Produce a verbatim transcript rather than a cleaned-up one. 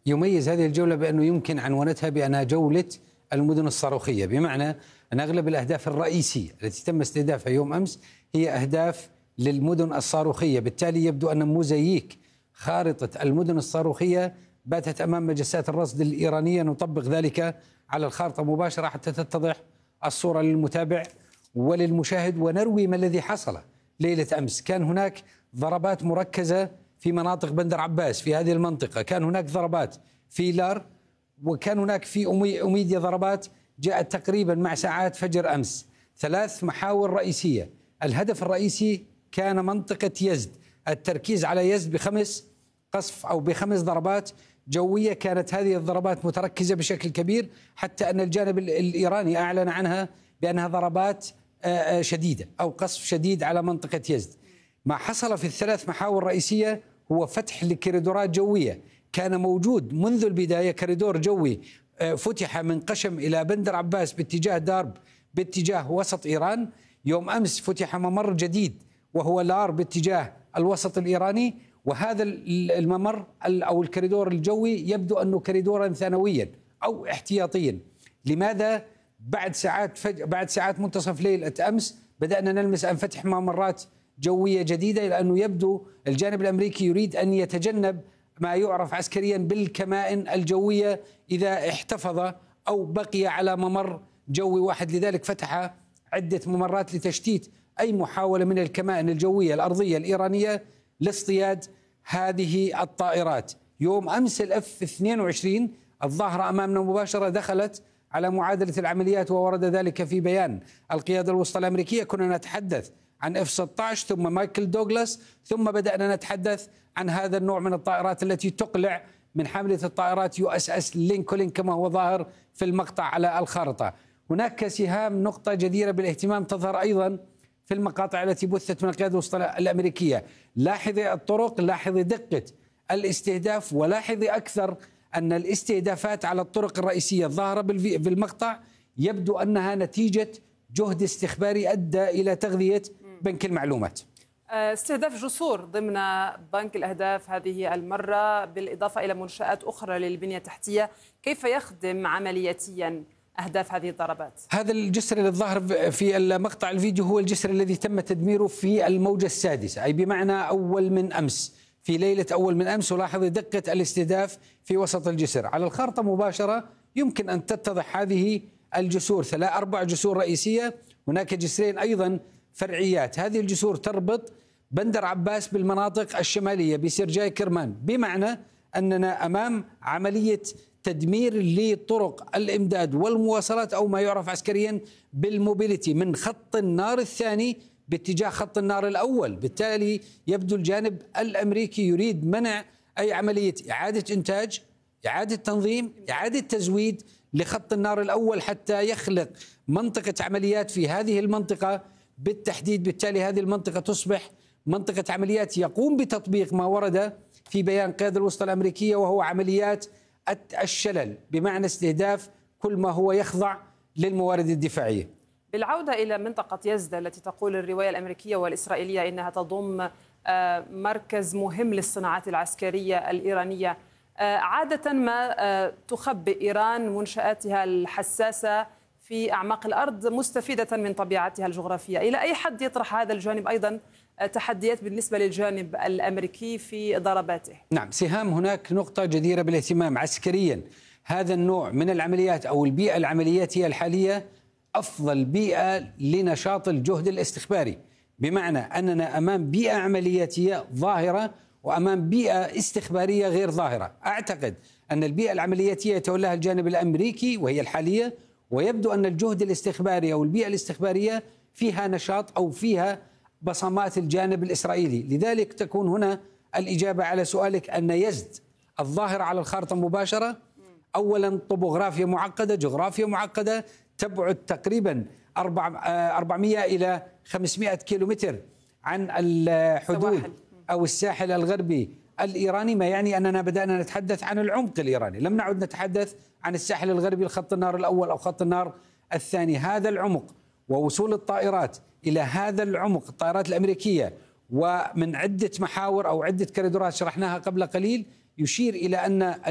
يميز هذه الجولة بأنه يمكن عنوانتها بأنها جولة المدن الصاروخية، بمعنى أن أغلب الأهداف الرئيسية التي تم استهدافها يوم أمس هي أهداف للمدن الصاروخية. بالتالي يبدو أن موزاييك خارطة المدن الصاروخية باتت أمام مجسات الرصد الإيرانية، نطبق ذلك على الخارطة مباشرة حتى تتضح الصورة للمتابع وللمشاهد، ونروي ما الذي حصل ليلة أمس. كان هناك ضربات مركزة في مناطق بندر عباس في هذه المنطقة، كان هناك ضربات في لار، وكان هناك في أميديا ضربات جاءت تقريبا مع ساعات فجر أمس. ثلاث محاور رئيسية. الهدف الرئيسي كان منطقة يزد، التركيز على يزد بخمس قصف أو بخمس ضربات جوية. كانت هذه الضربات متركزة بشكل كبير، حتى أن الجانب الإيراني أعلن عنها بأنها ضربات شديدة أو قصف شديد على منطقة يزد. ما حصل في الثلاث محاور الرئيسية هو فتح لكريدورات جوية. كان موجود منذ البداية كريدور جوي فتح من قشم إلى بندر عباس باتجاه دارب باتجاه وسط إيران. يوم أمس فتح ممر جديد وهو لار باتجاه الوسط الإيراني، وهذا الممر أو الكريدور الجوي يبدو أنه كريدورا ثانويا أو احتياطيا. لماذا؟ بعد ساعات فج... بعد ساعات منتصف ليلة أمس بدأنا نلمس عن فتح ممرات جوية جديدة، لأنه يبدو الجانب الأمريكي يريد أن يتجنب ما يعرف عسكريا بالكمائن الجوية إذا احتفظ أو بقي على ممر جوي واحد. لذلك فتح عدة ممرات لتشتيت أي محاولة من الكمائن الجوية الأرضية الإيرانية لاصطياد هذه الطائرات. يوم أمس الأف اثنين وعشرين الظاهرة أمامنا مباشرة دخلت على معادلة العمليات، وورد ذلك في بيان القيادة الوسطى الأمريكية. كنا نتحدث عن اف ستة عشر ثم مايكل دوغلاس، ثم بدأنا نتحدث عن هذا النوع من الطائرات التي تقلع من حاملة الطائرات يو اس اس لينكولن كما هو ظاهر في المقطع على الخارطة. هناك سهام نقطة جديرة بالاهتمام تظهر أيضا في المقاطع التي بثت من القيادة الوسطى الأمريكية. لاحظي الطرق، لاحظي دقة الاستهداف، ولاحظي أكثر أن الاستهدافات على الطرق الرئيسية الظاهرة بالمقطع يبدو أنها نتيجة جهد استخباري أدى إلى تغذية بنك المعلومات. استهداف جسور ضمن بنك الأهداف هذه المرة، بالإضافة إلى منشآت أخرى للبنية التحتية، كيف يخدم عملياتيا أهداف هذه الضربات؟ هذا الجسر اللي الظاهر في المقطع الفيديو هو الجسر الذي تم تدميره في الموجة السادسة، أي بمعنى أول من أمس، في ليلة أول من أمس. ولاحظ دقة الاستهداف في وسط الجسر. على الخارطة مباشرة يمكن أن تتضح هذه الجسور، ثلاث أربع جسور رئيسية، هناك جسرين أيضا فرعيات. هذه الجسور تربط بندر عباس بالمناطق الشمالية بسرجاي كرمان، بمعنى أننا أمام عملية تدمير لطرق الإمداد والمواصلات أو ما يعرف عسكريا بالموبيليتي من خط النار الثاني باتجاه خط النار الأول. بالتالي يبدو الجانب الأمريكي يريد منع أي عملية إعادة إنتاج، إعادة تنظيم، إعادة تزويد لخط النار الأول حتى يخلق منطقة عمليات في هذه المنطقة بالتحديد. بالتالي هذه المنطقة تصبح منطقة عمليات يقوم بتطبيق ما ورد في بيان القيادة الوسطى الأمريكية، وهو عمليات الشلل، بمعنى استهداف كل ما هو يخضع للموارد الدفاعية. بالعودة إلى منطقة يزد التي تقول الرواية الأمريكية والإسرائيلية إنها تضم مركز مهم للصناعات العسكرية الإيرانية، عادة ما تخبئ إيران منشآتها الحساسة في أعماق الأرض مستفيدة من طبيعتها الجغرافية. إلى أي حد يطرح هذا الجانب أيضا تحديات بالنسبة للجانب الأمريكي في ضرباته؟ نعم، سهام هناك نقطة جديرة بالاهتمام عسكريا. هذا النوع من العمليات أو البيئة العملياتية الحالية أفضل بيئة لنشاط الجهد الاستخباري، بمعنى أننا أمام بيئة عملياتية ظاهرة وأمام بيئة استخبارية غير ظاهرة. أعتقد أن البيئة العملياتية يتولاها الجانب الأمريكي وهي الحالية، ويبدو أن الجهد الاستخباري أو البيئة الاستخبارية فيها نشاط أو فيها بصمات الجانب الإسرائيلي. لذلك تكون هنا الإجابة على سؤالك أن يزد الظاهرة على الخارطة مباشرة أولا طبوغرافيا معقدة، جغرافيا معقدة، تبعد تقريبا أربعمئة إلى خمسمئة كيلومتر عن الحدود أو الساحل الغربي الإيراني، ما يعني أننا بدأنا نتحدث عن العمق الإيراني، لم نعد نتحدث عن الساحل الغربي لخط النار الأول أو خط النار الثاني. هذا العمق ووصول الطائرات إلى هذا العمق، الطائرات الأمريكية، ومن عدة محاور أو عدة كريدورات شرحناها قبل قليل، يشير إلى أن